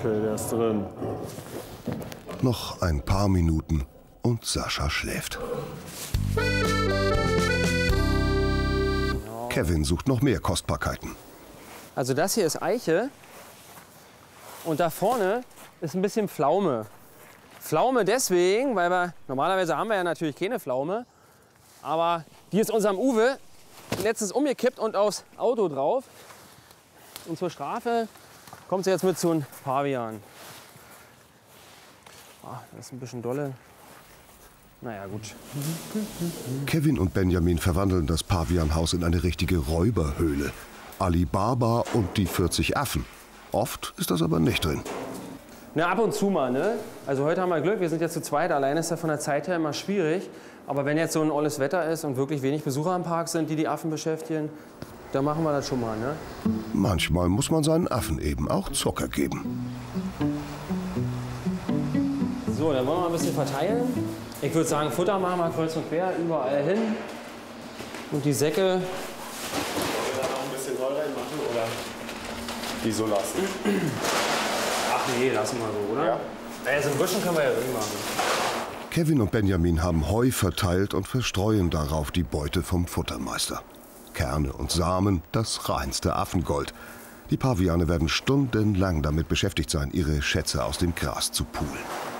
Okay, der ist drin. Noch ein paar Minuten und Sascha schläft. Kevin sucht noch mehr Kostbarkeiten. Also das hier ist Eiche und da vorne ist ein bisschen Pflaume. Pflaume deswegen, weil normalerweise haben wir ja natürlich keine Pflaume, aber die ist unserem Uwe letztens umgekippt und aufs Auto drauf. Und zur Strafe kommt sie jetzt mit zu einem Pavian. Ah, das ist ein bisschen dolle. Naja, gut. Kevin und Benjamin verwandeln das Pavianhaus in eine richtige Räuberhöhle. Alibaba und die 40 Affen. Oft ist das aber nicht drin. Na, ab und zu mal, ne? Also heute haben wir Glück, wir sind jetzt zu zweit. Alleine ist das von der Zeit her immer schwierig. Aber wenn jetzt so ein olles Wetter ist und wirklich wenig Besucher im Park sind, die die Affen beschäftigen, dann machen wir das schon mal, ne? Manchmal muss man seinen Affen eben auch Zucker geben. So, dann wollen wir mal ein bisschen verteilen. Ich würde sagen, Futter machen wir kreuz und quer, überall hin. Und die Säcke. Wollen wir da noch ein bisschen Heu reinmachen oder die so lassen? Ach nee, lassen wir so, oder? Ja. Also ein bisschen können wir ja drin machen. Kevin und Benjamin haben Heu verteilt und verstreuen darauf die Beute vom Futtermeister. Kerne und Samen, das reinste Affengold. Die Paviane werden stundenlang damit beschäftigt sein, ihre Schätze aus dem Gras zu poolen.